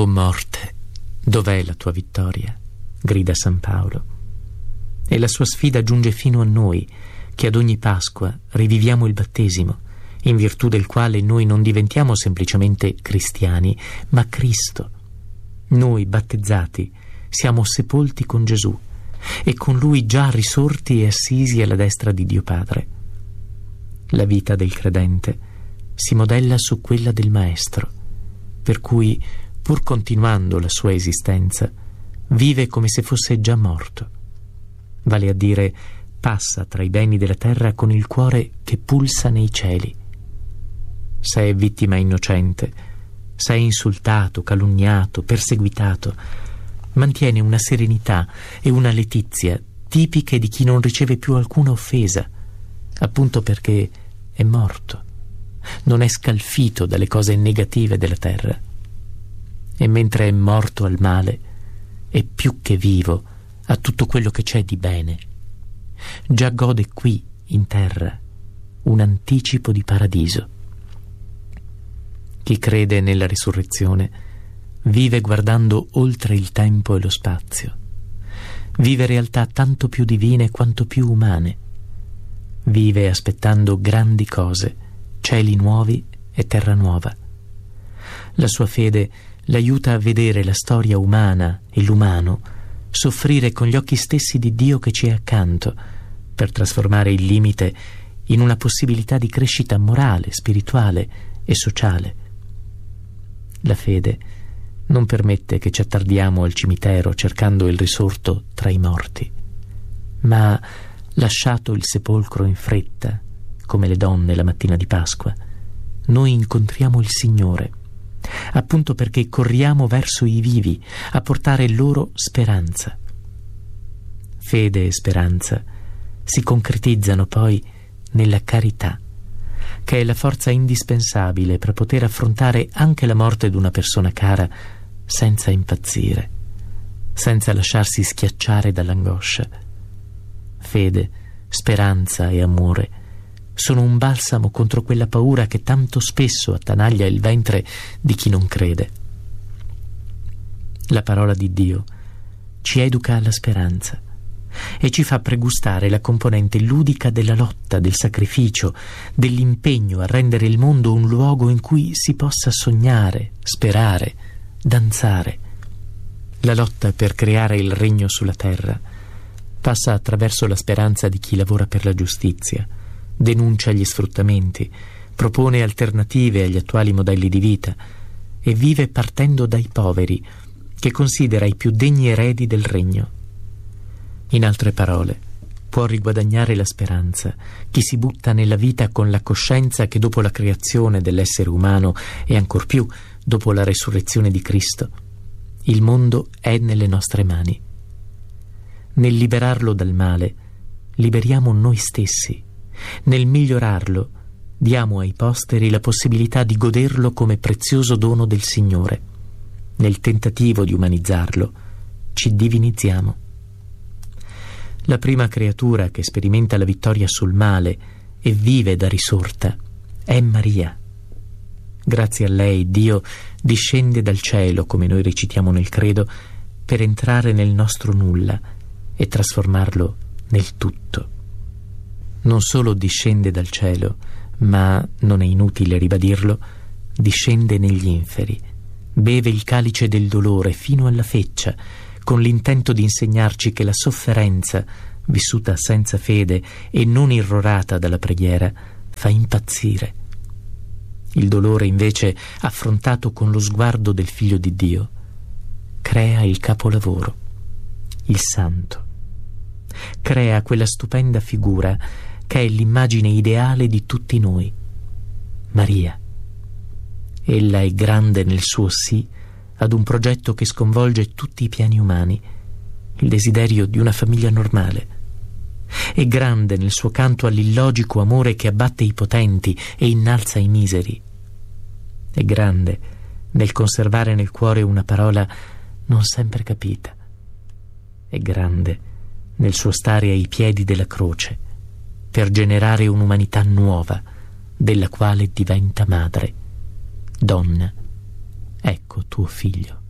O morte, dov'è la tua vittoria? Grida San Paolo. E la sua sfida giunge fino a noi, che ad ogni Pasqua riviviamo il battesimo, in virtù del quale noi non diventiamo semplicemente cristiani, ma Cristo. Noi, battezzati, siamo sepolti con Gesù e con Lui già risorti e assisi alla destra di Dio Padre. La vita del credente si modella su quella del Maestro, per cui, pur continuando la sua esistenza, vive come se fosse già morto. Vale a dire, passa tra i beni della terra con il cuore che pulsa nei cieli. Se è vittima innocente, se è insultato, calunniato, perseguitato, mantiene una serenità e una letizia tipiche di chi non riceve più alcuna offesa, appunto perché è morto, non è scalfito dalle cose negative della terra. E mentre è morto al male, è più che vivo a tutto quello che c'è di bene. Già gode qui, in terra, un anticipo di paradiso. Chi crede nella risurrezione vive guardando oltre il tempo e lo spazio. Vive realtà tanto più divine quanto più umane. Vive aspettando grandi cose, cieli nuovi e terra nuova. La sua fede l'aiuta a vedere la storia umana e l'umano soffrire con gli occhi stessi di Dio che ci è accanto, per trasformare il limite in una possibilità di crescita morale, spirituale e sociale. La fede non permette che ci attardiamo al cimitero cercando il risorto tra i morti, ma, lasciato il sepolcro in fretta, come le donne la mattina di Pasqua, noi incontriamo il Signore, appunto perché corriamo verso i vivi a portare loro speranza. Fede e speranza si concretizzano poi nella carità, che è la forza indispensabile per poter affrontare anche la morte di una persona cara senza impazzire, senza lasciarsi schiacciare dall'angoscia. Fede, speranza e amore sono un balsamo contro quella paura che tanto spesso attanaglia il ventre di chi non crede. La parola di Dio ci educa alla speranza e ci fa pregustare la componente ludica della lotta, del sacrificio, dell'impegno a rendere il mondo un luogo in cui si possa sognare, sperare, danzare. La lotta per creare il regno sulla terra passa attraverso la speranza di chi lavora per la giustizia, denuncia gli sfruttamenti, propone alternative agli attuali modelli di vita e vive partendo dai poveri, che considera i più degni eredi del regno. In altre parole, può riguadagnare la speranza chi si butta nella vita con la coscienza che dopo la creazione dell'essere umano e ancor più dopo la resurrezione di Cristo, il mondo è nelle nostre mani. Nel liberarlo dal male, liberiamo noi stessi. Nel migliorarlo, diamo ai posteri la possibilità di goderlo come prezioso dono del Signore. Nel tentativo di umanizzarlo, ci divinizziamo. La prima creatura che sperimenta la vittoria sul male e vive da risorta è Maria. Grazie a lei Dio discende dal cielo, come noi recitiamo nel credo, per entrare nel nostro nulla e trasformarlo nel tutto. Non solo discende dal cielo, ma, non è inutile ribadirlo, discende negli inferi, beve il calice del dolore fino alla feccia, con l'intento di insegnarci che la sofferenza, vissuta senza fede e non irrorata dalla preghiera, fa impazzire. Il dolore, invece, affrontato con lo sguardo del Figlio di Dio, crea il capolavoro, il Santo. Crea quella stupenda figura che è l'immagine ideale di tutti noi, Maria. Ella è grande nel suo sì ad un progetto che sconvolge tutti i piani umani, il desiderio di una famiglia normale. È grande nel suo canto all'illogico amore che abbatte i potenti e innalza i miseri. È grande nel conservare nel cuore una parola non sempre capita. È grande nel suo stare ai piedi della croce per generare un'umanità nuova, della quale diventa madre. Donna, ecco tuo figlio.